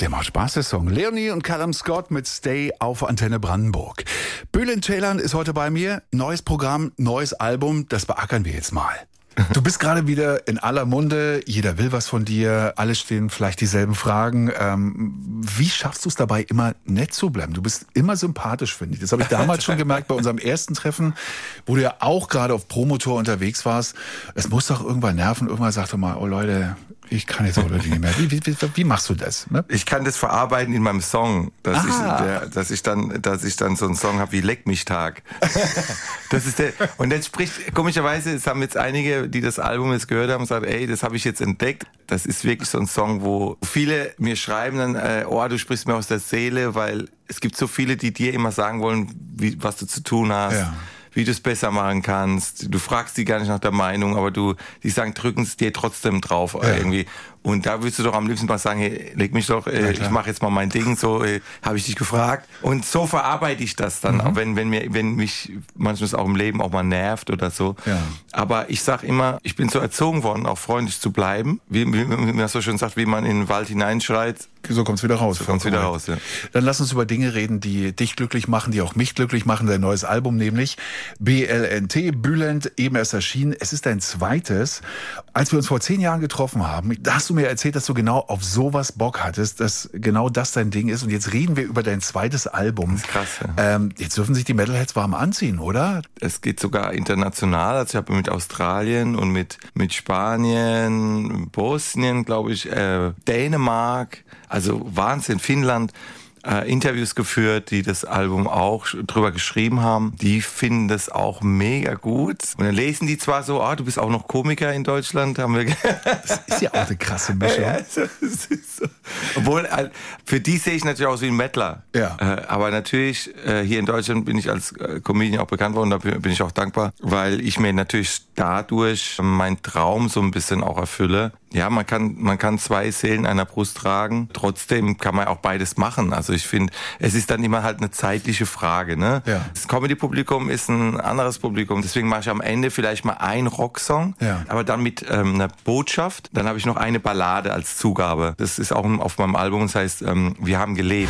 Der macht Spaß, der Song. Leonie und Callum Scott mit Stay auf Antenne Brandenburg. Bülent Ceylan ist heute bei mir. Neues Programm, neues Album, das beackern wir jetzt mal. Du bist gerade wieder in aller Munde, jeder will was von dir, alle stehen vielleicht dieselben Fragen. Wie schaffst du es dabei, immer nett zu bleiben? Du bist immer sympathisch, finde ich. Das habe ich damals schon gemerkt bei unserem ersten Treffen, wo du ja auch gerade auf Promotour unterwegs warst. Es muss doch irgendwann nerven. Irgendwann sagst du mal, oh Leute, ich kann jetzt heute nicht mehr. Wie machst du das? Ne? Ich kann das verarbeiten in meinem Song, dass ich dann so einen Song habe wie Leck mich Tag. Das ist und jetzt spricht, komischerweise, es haben jetzt einige, die das Album jetzt gehört haben, gesagt, ey, das habe ich jetzt entdeckt. Das ist wirklich so ein Song, wo viele mir schreiben dann, oh, du sprichst mir aus der Seele, weil es gibt so viele, die dir immer sagen wollen, was du zu tun hast. Ja. Wie du es besser machen kannst. Du fragst die gar nicht nach der Meinung, aber die sagen, drücken es dir trotzdem drauf irgendwie. Und da würdest du doch am liebsten mal sagen, hey, leg mich doch, ich mache jetzt mal mein Ding, so habe ich dich gefragt. Und so verarbeite ich das dann, auch wenn mich manchmal auch im Leben auch mal nervt oder so. Ja. Aber ich sag immer, ich bin so erzogen worden, auch freundlich zu bleiben. Wie man so schön sagt, wie man in den Wald hineinschreit. So kommt's wieder raus. So kommt's wieder raus, ja. Dann lass uns über Dinge reden, die dich glücklich machen, die auch mich glücklich machen. Dein neues Album nämlich BLNT, Bülent, eben erst erschienen. Es ist dein zweites. Als wir uns vor 10 Jahren getroffen haben, da hast du mir erzählt, dass du genau auf sowas Bock hattest, dass genau das dein Ding ist. Und jetzt reden wir über dein zweites Album. Das ist krass, ja. Jetzt dürfen sich die Metalheads warm anziehen, oder? Es geht sogar international. Also ich habe mit Australien und mit Spanien, Bosnien, glaube ich, Dänemark, also Wahnsinn, Finnland, Interviews geführt, die das Album auch drüber geschrieben haben. Die finden das auch mega gut. Und dann lesen die zwar so, du bist auch noch Komiker in Deutschland, haben wir. Das ist ja auch eine krasse Mischung. Ja, das ist so. Obwohl, für die sehe ich natürlich aus wie ein Mettler. Ja. Aber natürlich, hier in Deutschland bin ich als Comedian auch bekannt worden, da bin ich auch dankbar, weil ich mir natürlich dadurch meinen Traum so ein bisschen auch erfülle. Ja, man kann 2 Seelen einer Brust tragen. Trotzdem kann man auch beides machen. Also ich finde, es ist dann immer halt eine zeitliche Frage, ne? Ja. Das Comedy-Publikum ist ein anderes Publikum. Deswegen mache ich am Ende vielleicht mal einen Rocksong, aber dann mit einer Botschaft. Dann habe ich noch eine Ballade als Zugabe. Das ist auch auf meinem Album. Das heißt, wir haben gelebt.